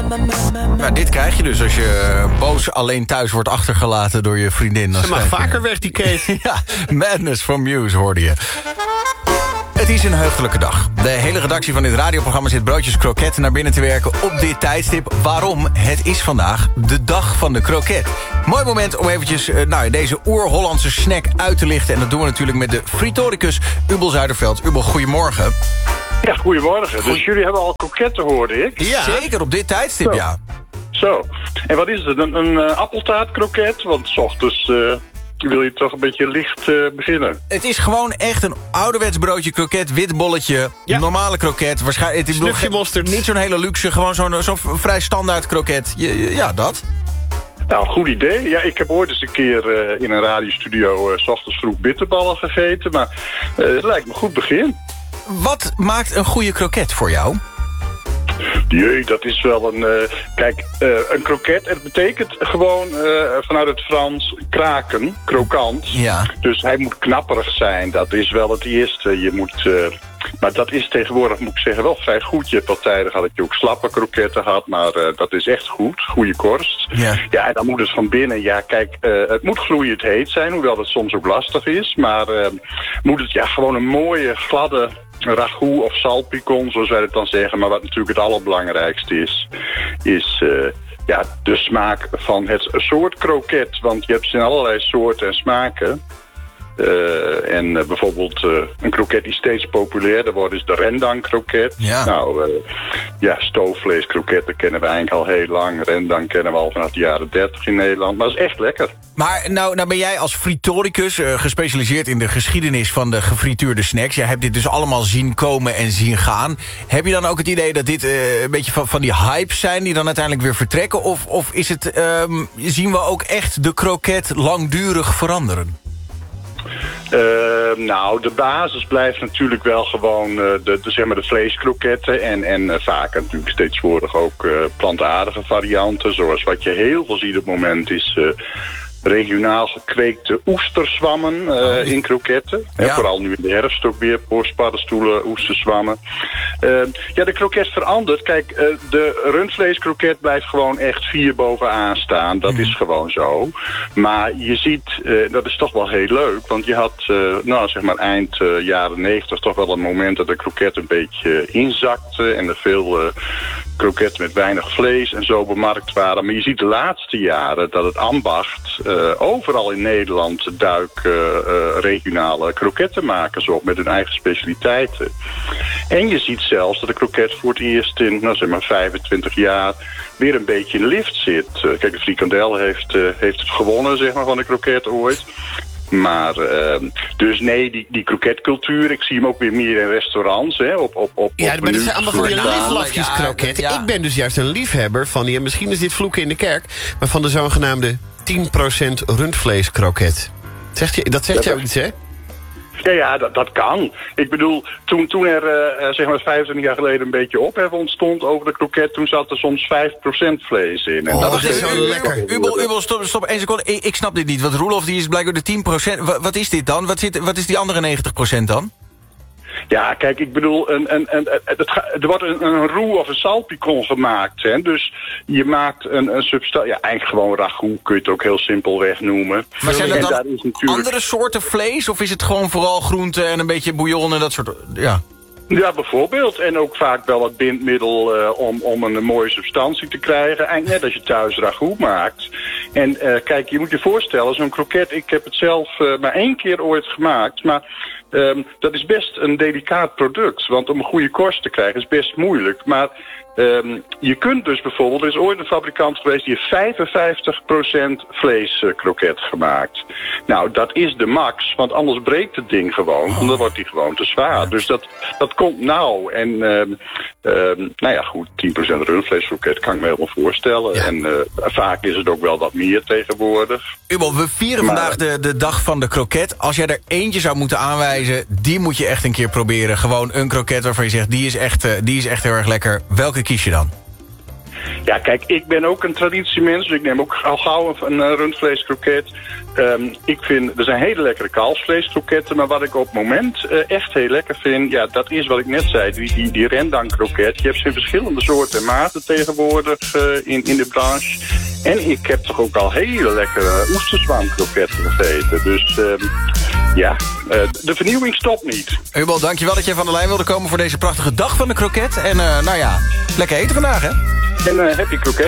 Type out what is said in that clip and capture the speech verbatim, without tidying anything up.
Nou, dit krijg je dus als je boos alleen thuis wordt achtergelaten door je vriendin. Ze mag vaker weg, die Kate. Ja, Madness from Muse hoorde je. Het is een heugelijke dag. De hele redactie van dit radioprogramma zit broodjes kroket naar binnen te werken op dit tijdstip. Waarom? Het is vandaag de dag van de kroket. Mooi moment om eventjes nou, deze oer-Hollandse snack uit te lichten. En dat doen we natuurlijk met de fritoricus Ubel Zuiderveld. Ubel, goedemorgen. Ja, goedemorgen. Dus jullie hebben al kroketten, hoorde ik? Ja. Zeker, op dit tijdstip, Zo. ja. Zo. En wat is het? Een, een uh, appeltaartkroket? Want 's ochtends uh, wil je toch een beetje licht uh, beginnen. Het is gewoon echt een ouderwets broodje kroket, wit bolletje, Ja. normale kroket. Waarschijnlijk, het Snufje mosterd. Niet zo'n hele luxe, gewoon zo'n zo'n vrij standaard kroket. Je- je- Ja, dat. Nou, goed idee. Ja, ik heb ooit eens een keer uh, in een radiostudio uh, 's ochtends vroeg bitterballen gegeten. Maar uh, het lijkt me een goed begin. Wat maakt een goede kroket voor jou? Jee, dat is wel een... Uh, kijk, uh, een kroket, het betekent gewoon uh, vanuit het Frans kraken, krokant. Ja. Dus hij moet knapperig zijn, dat is wel het eerste. Je moet... Uh, maar dat is tegenwoordig, moet ik zeggen, wel vrij goed. Je hebt al tijden gehad dat je ook slappe kroketten had, maar uh, dat is echt goed. Goede korst. Ja. Ja, en dan moet het van binnen. Ja, kijk, uh, het moet gloeiend heet zijn, hoewel dat soms ook lastig is. Maar uh, moet het ja gewoon een mooie, gladde ragout of salpicon, zoals wij het dan zeggen. Maar wat natuurlijk het allerbelangrijkste is, is uh, ja, de smaak van het soort kroket. Want je hebt ze in allerlei soorten en smaken. Uh, en uh, bijvoorbeeld uh, een kroket die steeds populairder wordt is de rendang kroket. Ja. Nou, uh, ja, stoofvleeskroketten kennen we eigenlijk al heel lang. Rendang kennen we al vanaf de jaren dertig in Nederland. Maar dat is echt lekker. Maar nou, nou ben jij als fritoricus uh, gespecialiseerd in de geschiedenis van de gefrituurde snacks. Jij hebt dit dus allemaal zien komen en zien gaan. Heb je dan ook het idee dat dit uh, een beetje van, van die hypes zijn die dan uiteindelijk weer vertrekken? Of, of is het, um, zien we ook echt de kroket langdurig veranderen? Uh, nou, de basis blijft natuurlijk wel gewoon uh, de, de, zeg maar de vleeskroketten. En, en uh, vaak natuurlijk steeds tegenwoordig ook uh, plantaardige varianten. Zoals wat je heel veel ziet op het moment is uh, regionaal gekweekte oesterzwammen uh, in kroketten. Ja. En vooral nu in de herfst ook weer paddenstoelen, oesterzwammen. Uh, ja, de kroket verandert. Kijk, uh, de rundvleeskroket blijft gewoon echt vier bovenaan staan. Dat mm. is gewoon zo. Maar je ziet, uh, dat is toch wel heel leuk. Want je had, uh, nou zeg maar eind uh, jaren negentig toch wel een moment dat de kroket een beetje inzakte. En er veel uh, kroketten met weinig vlees en zo bemarkt waren. Maar je ziet de laatste jaren dat het ambacht uh, overal in Nederland duik uh, uh, regionale krokettenmakers op met hun eigen specialiteiten. En je ziet zelfs dat de kroket voor het eerst in, nou zeg maar vijfentwintig jaar weer een beetje in lift zit. Uh, kijk, de frikandel heeft, uh, heeft het gewonnen, zeg maar, van de kroket ooit. Maar, uh, dus nee, die, die kroketcultuur, ik zie hem ook weer meer in restaurants, hè, op, op, op Ja, maar dat zijn allemaal van die Ja, liflafjes ja, kroketten. ja. Ik ben dus juist een liefhebber van die, en misschien is dit vloeken in de kerk, maar van de zogenaamde tien procent rundvleeskroket. Zegt je, dat zegt Ja, jou iets, hè? Ja, ja, dat, dat kan. Ik bedoel, toen, toen er uh, zeg maar vijfentwintig jaar geleden een beetje ophef ontstond over de kroket, toen zat er soms vijf procent vlees in. En Oh, dat dat is zo lekker. Ubel, Ubel, stop, stop één seconde. Ik, ik snap dit niet, want Roelof die is blijkbaar de tien procent. Wat, wat is dit dan? Wat, zit, wat is die andere negentig procent dan? Ja, kijk, ik bedoel, een, een, een, het ga, er wordt een, een roux of een salpicon gemaakt. Hè? Dus je maakt een, een substantie, ja, eigenlijk gewoon ragout, kun je het ook heel simpelweg noemen. Maar zijn er En dan daar is natuurlijk... andere soorten vlees? Of is het gewoon vooral groente en een beetje bouillon en dat soort... Ja. Ja, bijvoorbeeld. En ook vaak wel wat bindmiddel uh, om, om een mooie substantie te krijgen. Eigenlijk net als je thuis ragout maakt. En uh, kijk, je moet je voorstellen, zo'n kroket, ik heb het zelf uh, maar één keer ooit gemaakt. Maar um, dat is best een delicaat product. Want om een goede korst te krijgen is best moeilijk. Maar um, je kunt dus bijvoorbeeld, er is ooit een fabrikant geweest die heeft vijfenvijftig procent vleeskroket gemaakt. Nou, dat is de max, want anders breekt het ding gewoon. Want dan wordt die gewoon te zwaar. Dus dat, dat komt nou. En um, um, nou ja, goed, tien procent rundvleeskroket kan ik me helemaal voorstellen. Ja. En uh, vaak is het ook wel wat meer tegenwoordig. Ubel, we vieren Maar- vandaag de, de dag van de kroket. Als jij er eentje zou moeten aanwijzen, die moet je echt een keer proberen. Gewoon een kroket waarvan je zegt, die is echt, uh, die is echt heel erg lekker. Welke kies je dan? Ja, kijk, ik ben ook een traditiemens. Dus ik neem ook al gauw een, een rundvleeskroket. Um, ik vind, er zijn hele lekkere kalfsvleeskroketten, maar wat ik op het moment uh, echt heel lekker vind, ja, dat is wat ik net zei, die, die, die rendang-kroket. Je hebt ze in verschillende soorten en maten tegenwoordig uh, in, in de branche. En ik heb toch ook al hele lekkere oesterzwamkroketten gegeten. Dus um, ja, uh, de vernieuwing stopt niet. Hubel, dankjewel dat je van de lijn wilde komen voor deze prachtige dag van de kroket. En uh, nou ja, lekker eten vandaag, hè? En uh, happy kroket.